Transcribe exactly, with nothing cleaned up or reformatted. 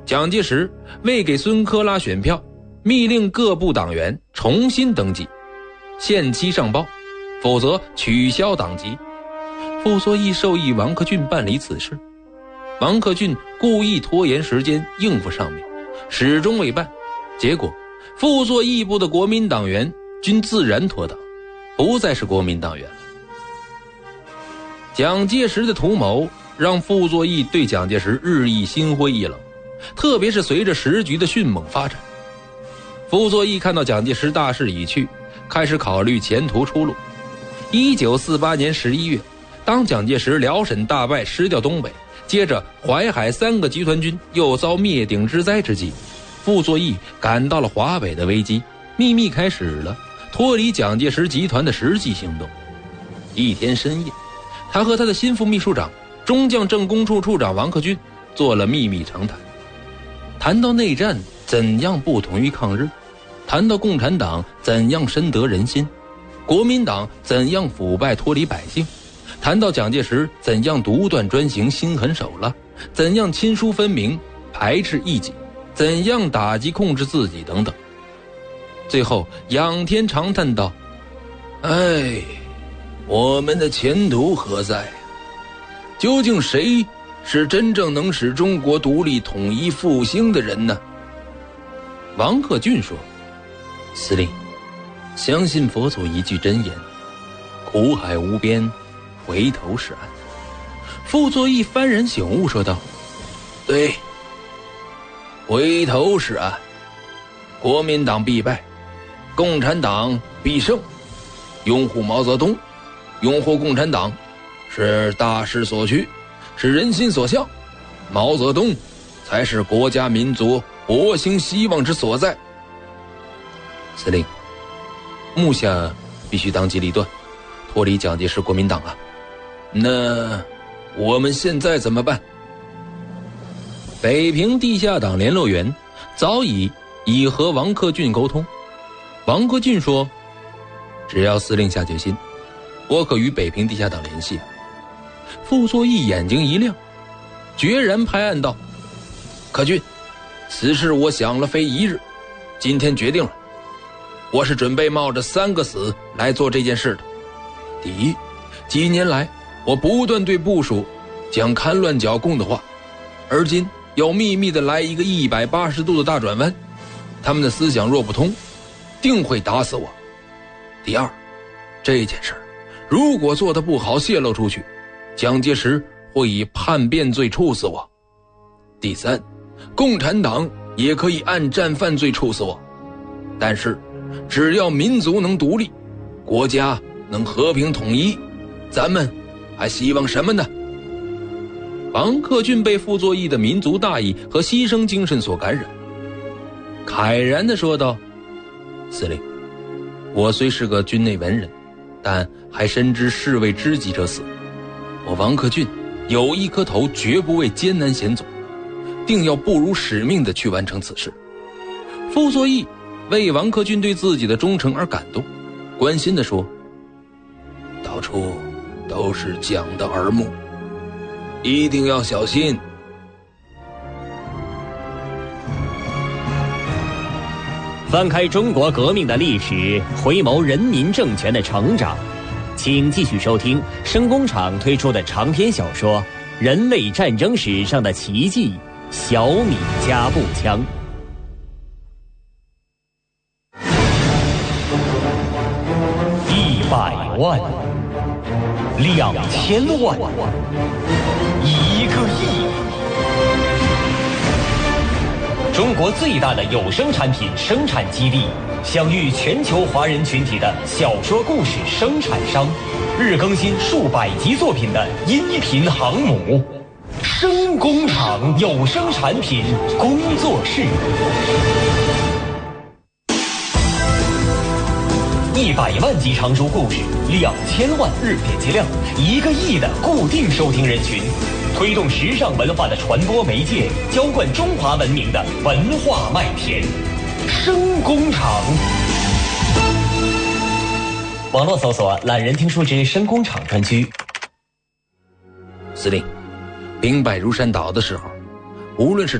蒋介石为给孙科拉选票，密令各部党员重新登记，限期上报，否则取消党籍。傅作义授意王克俊办理此事，王克俊故意拖延时间应付上面，始终未办，结果傅作义部的国民党员均自然脱党，不再是国民党员了。蒋介石的图谋让傅作义对蒋介石日益心灰意冷，特别是随着时局的迅猛发展，傅作义看到蒋介石大势已去，开始考虑前途出路。一九四八年十一月，当蒋介石辽沈大败，失掉东北，接着淮海三个集团军又遭灭顶之灾之际，傅作义感到了华北的危机，秘密开始了脱离蒋介石集团的实际行动。一天深夜，他和他的心腹秘书长中将政工处处长王克俊做了秘密长谈，谈到内战怎样不同于抗日，谈到共产党怎样深得人心，国民党怎样腐败脱离百姓，谈到蒋介石怎样独断专行心狠手辣，怎样亲疏分明排斥异己，怎样打击控制自己等等。最后仰天长叹道：哎，我们的前途何在？究竟谁是真正能使中国独立统一复兴的人呢？王克俊说：司令，相信佛祖一句真言，苦海无边，回头是岸。傅作义幡然醒悟说道：对，回头是岸，国民党必败，共产党必胜。拥护毛泽东，拥护共产党，是大势所趋，是人心所向。毛泽东才是国家民族勃兴希望之所在。司令，目下必须当机立断，脱离蒋介石国民党啊。那我们现在怎么办？北平地下党联络员早已已和王克俊沟通。王克俊说：只要司令下决心，我可与北平地下党联系。傅作义眼睛一亮，决然拍案道：克俊，此事我想了非一日，今天决定了，我是准备冒着三个死来做这件事的。第一，几年来我不断对部属讲戡乱剿共的话，而今要秘密的来一个一百八十度的大转弯，他们的思想若不通，定会打死我。第二，这件事如果做得不好泄露出去，蒋介石会以叛变罪处死我。第三，共产党也可以按战犯罪处死我，但是只要民族能独立，国家能和平统一，咱们还希望什么呢？王克俊被傅作义的民族大义和牺牲精神所感染，慨然地说道：司令，我虽是个军内文人，但还深知士为知己者死。我王克俊有一颗头，绝不为艰难险阻，定要不辱使命地去完成此事。傅作义为王克俊对自己的忠诚而感动，关心地说：到处都是蒋的耳目，一定要小心。 翻开中国革命的历史，回眸人民政权的成长，请继续收听声工厂推出的长篇小说《人类战争史上的奇迹·小米加步枪》。一百万，两千万，一个亿。中国最大的有声产品生产基地，享誉全球华人群体的小说故事生产商，日更新数百集作品的音频航母，声工厂有声产品工作室。一百万集长书故事，两千万日点击量，一个亿的固定收听人群，推动时尚文化的传播媒介，浇灌中华文明的文化麦田。声工厂。网络搜索懒人听书之声工厂专区。 司令，兵败如山倒的时候，无论是